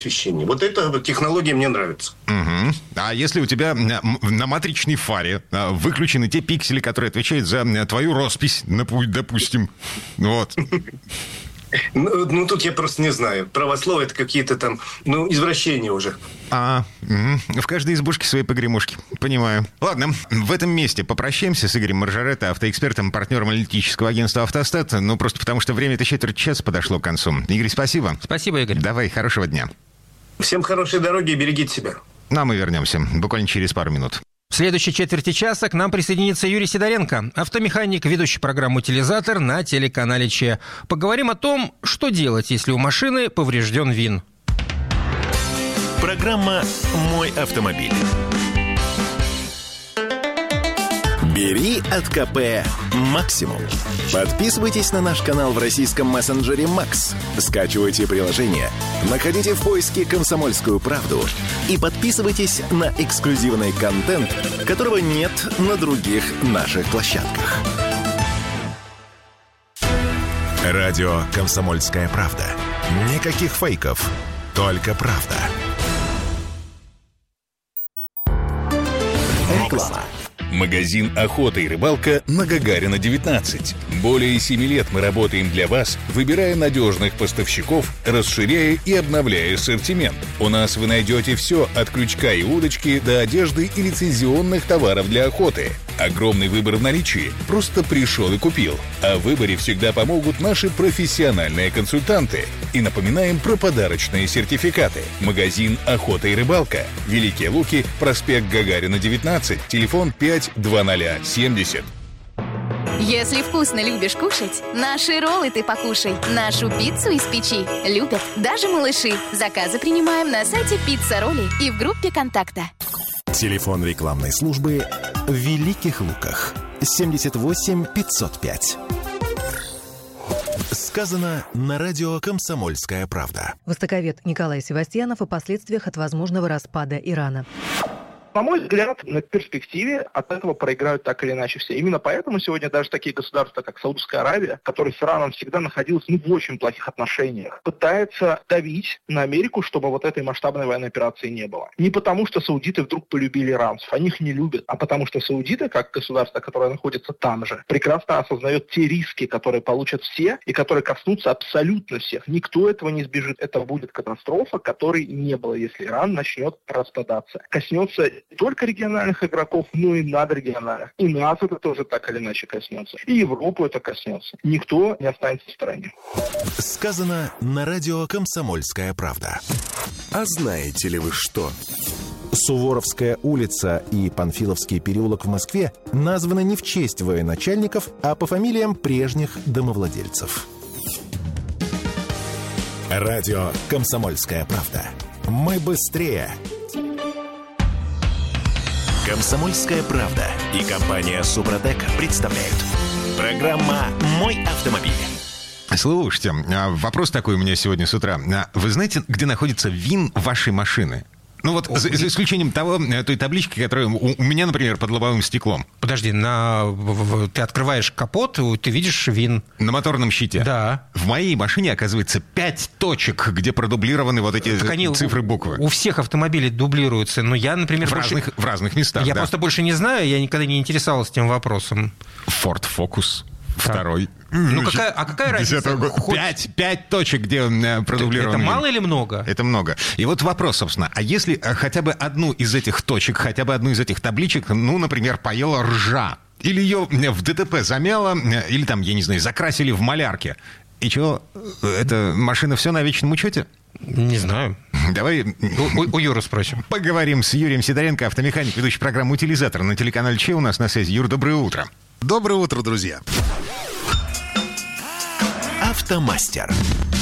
освещения. Вот эта технология мне нравится. Угу. А если у тебя на матричной фаре выключены те пиксели, которые отвечают за твою роспись, допустим, вот... Ну, тут я просто не знаю. Православие — это какие-то там, извращения уже. В каждой избушке свои погремушки. Понимаю. Ладно, в этом месте попрощаемся с Игорем Маржаретто, автоэкспертом, партнером аналитического агентства «Автостат». Просто потому, что время-то 1/4 подошло к концу. Игорь, спасибо. Спасибо, Игорь. Давай, хорошего дня. Всем хорошей дороги и берегите себя. Ну, а мы вернемся буквально через пару минут. В следующей четверти часа к нам присоединится Юрий Сидоренко, автомеханик, ведущий программу «Утилизатор» на телеканале ЧЕ. Поговорим о том, что делать, если у машины поврежден ВИН. Программа «Мой автомобиль». Бери от КП максимум. Подписывайтесь на наш канал в российском мессенджере Макс. Скачивайте приложение, находите в поиске «Комсомольскую правду» и подписывайтесь на эксклюзивный контент, которого нет на других наших площадках. Радио «Комсомольская правда». Никаких фейков, только правда. Реклама. Магазин «Охота и рыбалка» на Гагарина, 19. Более 7 лет мы работаем для вас, выбирая надежных поставщиков, расширяя и обновляя ассортимент. У нас вы найдете все от крючка и удочки до одежды и лицензионных товаров для охоты. Огромный выбор в наличии. Просто пришел и купил. О выборе всегда помогут наши профессиональные консультанты. И напоминаем про подарочные сертификаты. Магазин «Охота и рыбалка». Великие Луки, проспект Гагарина, 19. Телефон 52070. Если вкусно любишь кушать, наши роллы ты покушай. Нашу пиццу из печи любят даже малыши. Заказы принимаем на сайте «Пицца Ролли» и в группе «Контакта». Телефон рекламной службы в Великих Луках. 78 505. Сказано на радио «Комсомольская правда». Востоковед Николай Севастьянов о последствиях от возможного распада Ирана. На мой взгляд, на перспективе от этого проиграют так или иначе все. Именно поэтому сегодня даже такие государства, как Саудовская Аравия, которые с Ираном всегда находились в очень плохих отношениях, пытаются давить на Америку, чтобы вот этой масштабной военной операции не было. Не потому, что саудиты вдруг полюбили иранцев, они их не любят, а потому что саудиты, как государство, которое находится там же, прекрасно осознает те риски, которые получат все и которые коснутся абсолютно всех. Никто этого не избежит. Это будет катастрофа, которой не было, если Иран начнет распадаться. Коснется не только региональных игроков, но и надрегиональных. И нас это тоже так или иначе коснется. И Европу это коснется. Никто не останется в стороне. Сказано на радио «Комсомольская правда». А знаете ли вы что? Суворовская улица и Панфиловский переулок в Москве названы не в честь военачальников, а по фамилиям прежних домовладельцев. Радио «Комсомольская правда». Мы быстрее. «Комсомольская правда» и компания «Супротек» представляют. Программа «Мой автомобиль». Слушайте, вопрос такой у меня сегодня с утра. Вы знаете, где находится ВИН вашей машины? Ну вот, за исключением той таблички, которая у меня, например, под лобовым стеклом. Подожди, ты открываешь капот, ты видишь ВИН. На моторном щите? Да. В моей машине, оказывается, 5 точек, где продублированы вот эти цифры, буквы. У всех автомобилей дублируются, но я, например... В разных местах, Я просто больше не знаю, я никогда не интересовался этим вопросом. Ford Focus. Второй. Ну, какая разница? 5 точек, где продублировано. Это мало или много? Это много. И вот вопрос, собственно, а если хотя бы одну из этих точек, хотя бы одну из этих табличек, например, поела ржа, или ее в ДТП замяло, или там, я не знаю, закрасили в малярке, и что, эта машина все на вечном учете? Не знаю. Давай у Юры спросим. Поговорим с Юрием Сидоренко, автомеханик, ведущий программу «Утилизатор» на телеканале ЧЕ. У нас на связи. Юр, доброе утро. Доброе утро, друзья. Автомастер.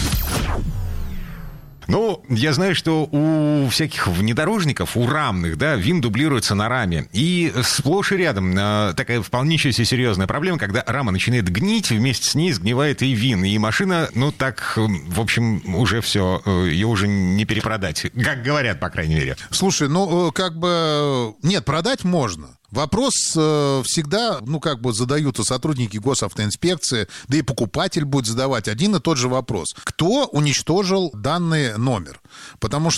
Ну, я знаю, что у всяких внедорожников, у рамных, да, ВИН дублируется на раме. И сплошь и рядом такая вполне себе серьезная проблема, когда рама начинает гнить, вместе с ней сгнивает и ВИН. И машина, так, в общем, уже все, ее уже не перепродать. Как говорят, по крайней мере. Слушай, нет, продать можно. Вопрос всегда, задают сотрудники госавтоинспекции, да и покупатель будет задавать один и тот же вопрос. Кто уничтожил данный номер? Потому что